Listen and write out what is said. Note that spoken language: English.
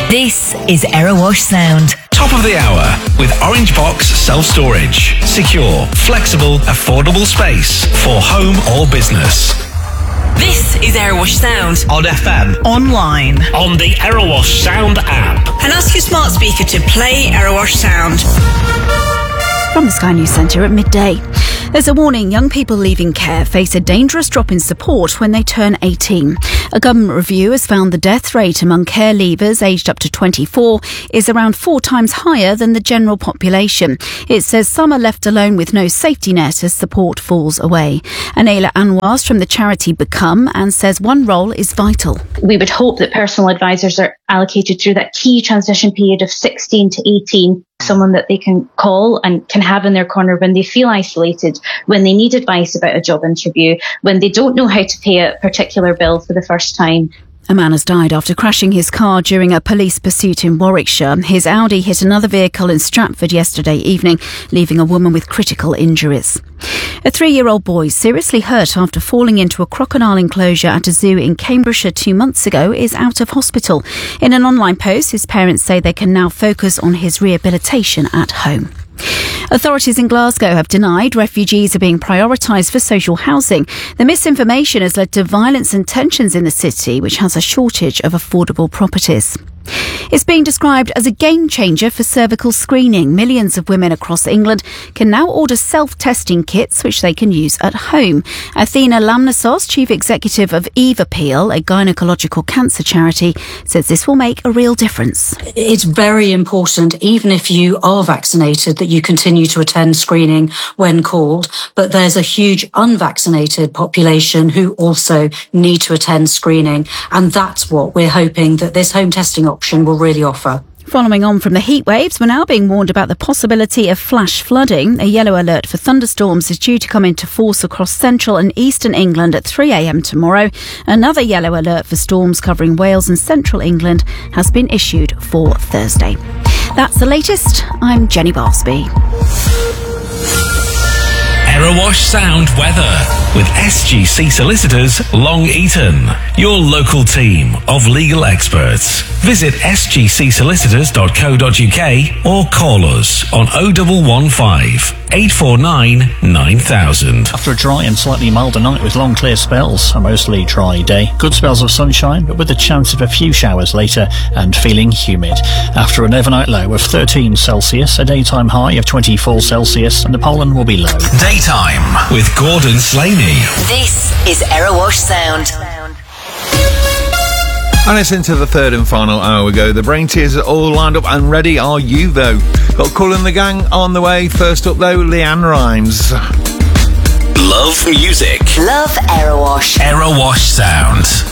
This is Erewash Sound. Top of the hour with Orange Box Self-Storage. Secure, flexible, affordable space for home or business. This is Erewash Sound. On FM. Online. On the Erewash Sound app. And ask your smart speaker to play Erewash Sound. From the Sky News Centre at midday. There's a warning young people leaving care face a dangerous drop in support when they turn 18. A government review has found the death rate among care leavers aged up to 24 is around 4 times higher than the general population. It says some are left alone with no safety net as support falls away. Anela Anwars from the charity Become and says one role is vital. We would hope that personal advisors are allocated through that key transition period of 16 to 18. Someone that they can call and can have in their corner when they feel isolated, when they need advice about a job interview, when they don't know how to pay a particular bill for the first time. A man has died after crashing his car during a police pursuit in Warwickshire. His Audi hit another vehicle in Stratford yesterday evening, leaving a woman with critical injuries. A 3-year-old boy seriously hurt after falling into a crocodile enclosure at a zoo in Cambridgeshire 2 months ago is out of hospital. In an online post, his parents say they can now focus on his rehabilitation at home. Authorities in Glasgow have denied refugees are being prioritised for social housing. The misinformation has led to violence and tensions in the city, which has a shortage of affordable properties. It's being described as a game changer for cervical screening. Millions of women across England can now order self-testing kits which they can use at home. Athena Lamnasos, chief executive of Eve Appeal, a gynecological cancer charity, says this will make a real difference. It's very important, even if you are vaccinated, that you continue to attend screening when called. But there's a huge unvaccinated population who also need to attend screening. And that's what we're hoping that this home testing option will really offer. Following on from the heat waves, we're now being warned about the possibility of flash flooding. A yellow alert for thunderstorms is due to come into force across central and eastern England at 3 a.m. tomorrow. Another yellow alert for storms covering Wales and central England has been issued for Thursday. That's the latest. I'm Jenny Barsby. Erewash Sound weather with SGC Solicitors Long Eaton, your local team of legal experts. Visit sgcsolicitors.co.uk or call us on 0115 849 9000. After a dry and slightly milder night with long clear spells, a mostly dry day. Good spells of sunshine, but with a chance of a few showers later and feeling humid. After an overnight low of 13 Celsius, a daytime high of 24 Celsius, and the pollen will be low. Daytime with Gordon Slaney. This is Erewash Sound. And it's into the third and final hour we go. The brain tears are all lined up and ready. Are you, though? Got Cool in the Gang on the way. First up, though, Leanne Rimes. Love music. Love Erewash. Erewash Sound.